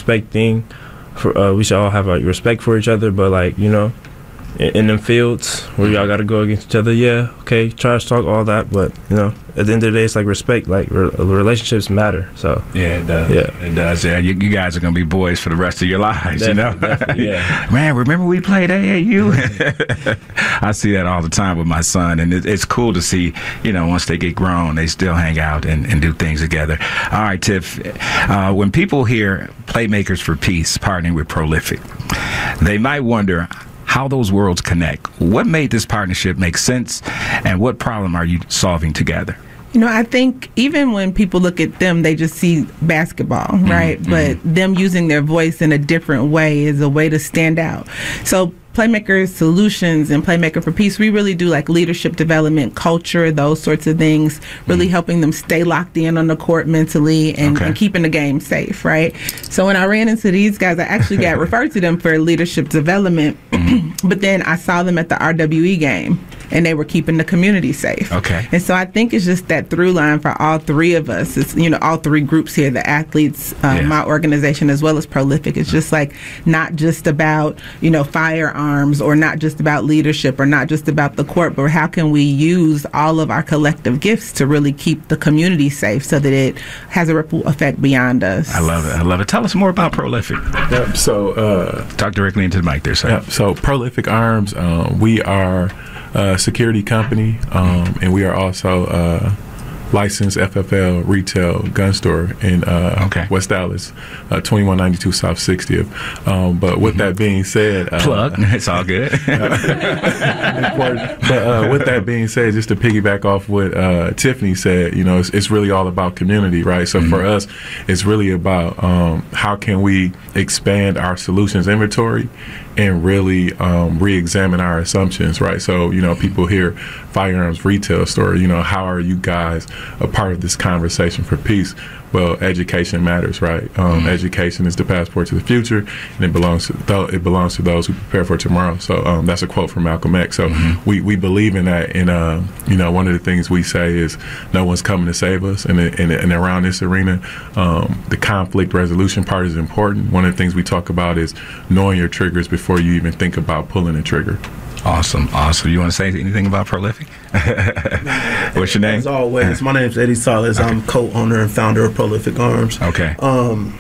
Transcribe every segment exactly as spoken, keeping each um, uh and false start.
respect thing. For, uh, we should all have like respect for each other, but like you know, in, in them fields where y'all gotta go against each other, yeah, okay, trash talk, all that, but you know, at the end of the day, it's like respect. Like re- relationships matter. So yeah, it does. Yeah, it does. Yeah, you, you guys are gonna be boys for the rest of your lives. Definitely, you know, definitely, yeah. Man, remember we played A A U? I see that all the time with my son, and it, it's cool to see. You know, once they get grown, they still hang out and, and do things together. All right, Tiff. Uh, when people hear Playmakers for Peace partnering with Prolific, they might wonder how those worlds connect. What made this partnership make sense, and what problem are you solving together? You know, I think even when people look at them, they just see basketball, right? Mm-hmm. But them using their voice in a different way is a way to stand out. So Playmaker Solutions and Playmaker for Peace, we really do like leadership development, culture, those sorts of things, really mm-hmm. helping them stay locked in on the court mentally and, okay. and keeping the game safe, right? So when I ran into these guys, I actually got referred to them for leadership development, mm-hmm. but then I saw them at the R W E game, and they were keeping the community safe. Okay. And so I think it's just that through line for all three of us. It's, you know, all three groups here, the athletes, uh, yeah. my organization, as well as Prolific. It's just like not just about, you know, firearms or not just about leadership or not just about the court, but how can we use all of our collective gifts to really keep the community safe so that it has a ripple effect beyond us. I love it. I love it. Tell us more about Prolific. Yep. So, uh, talk directly into the mic there, sir. Yep. So Prolific Arms, um, we are a security company, um, and we are also uh, licensed F F L retail gun store in uh, okay. West Dallas, uh, twenty-one ninety-two South sixtieth. Um, but with mm-hmm. that being said, uh, plug, it's all good. But uh, with that being said, just to piggyback off what uh, Tiffany said, you know, it's, it's really all about community, right? So mm-hmm. for us, it's really about um, how can we expand our solutions inventory and really um, re-examine our assumptions, right? So, you know, people hear firearms retail store, you know, how are you guys a part of this conversation for peace? Well, education matters, right? Um, mm-hmm. Education is the passport to the future, and it belongs to th- it belongs to those who prepare for tomorrow. So um, that's a quote from Malcolm X. So mm-hmm. we, we believe in that, and uh, you know, one of the things we say is no one's coming to save us, and and, and around this arena, um, the conflict resolution part is important. One of the things we talk about is knowing your triggers before you even think about pulling a trigger. Awesome, awesome. You want to say anything about Prolific? What's your name? As always, my name is Eddie Salas. Okay. I'm co-owner and founder of Prolific Arms. Okay. Um,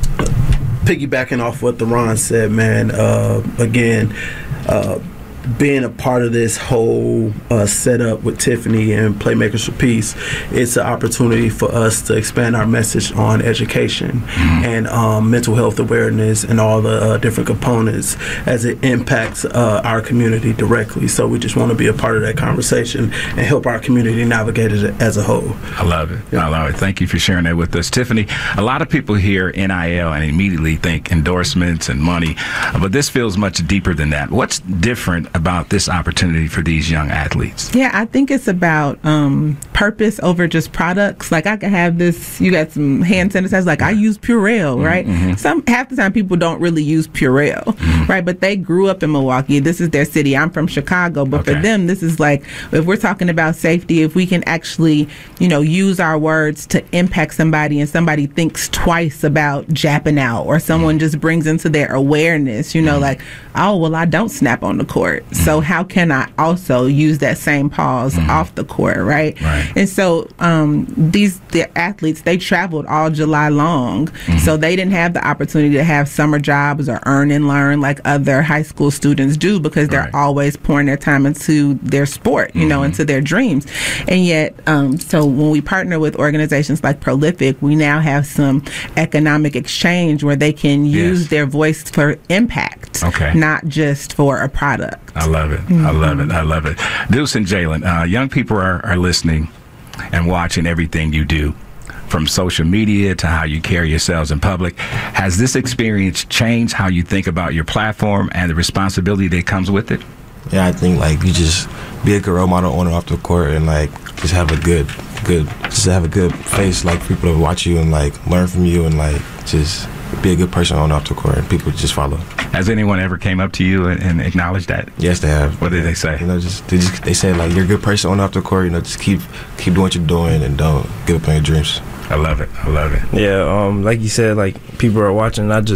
piggybacking off what Theron said, man, uh, again, uh, being a part of this whole uh, setup with Tiffany and Playmakers for Peace, it's an opportunity for us to expand our message on education mm-hmm. and um, mental health awareness and all the uh, different components as it impacts uh, our community directly. So we just want to be a part of that conversation and help our community navigate it as a whole. I love it. Yeah. I love it. Thank you for sharing that with us. Tiffany, a lot of people hear N I L and immediately think endorsements and money, but this feels much deeper than that. What's different about this opportunity for these young athletes? Yeah, I think it's about um, purpose over just products. Like I could have this, you got some hand sanitizers, like I use Purell, right? Mm-hmm. Some half the time people don't really use Purell, mm-hmm. right? But they grew up in Milwaukee. This is their city. I'm from Chicago, but okay. for them, this is like, if we're talking about safety, if we can actually, you know, use our words to impact somebody and somebody thinks twice about japping out, or someone mm-hmm. just brings into their awareness, you know, mm-hmm. like, oh, well, I don't snap on the court. Mm-hmm. So how can I also use that same pause mm-hmm. off the court, right? right. And so um, these the athletes, they traveled all July long, mm-hmm. so they didn't have the opportunity to have summer jobs or earn and learn like other high school students do, because they're right. always pouring their time into their sport, you mm-hmm. know, into their dreams. And yet, um, so when we partner with organizations like Prolific, we now have some economic exchange where they can use yes. their voice for impact, okay. not just for a product. I love it. Mm-hmm. I love it. I love it. Deuce and Jalen, uh, young people are, are listening and watching everything you do, from social media to how you carry yourselves in public. Has this experience changed how you think about your platform and the responsibility that comes with it? Yeah, I think like you just be a good role model on and off the court, and like just have a good, good, just have a good face, like people to watch you and like learn from you, and like just be a good person on and off the court, and people just follow. Has anyone ever came up to you and, and acknowledged that? Yes, they have. What did they say? You know, just they just they say like you're a good person on and off the court. You know, just keep keep doing what you're doing and don't give up on your dreams. I love it. I love it. Yeah, um, like you said, like people are watching not just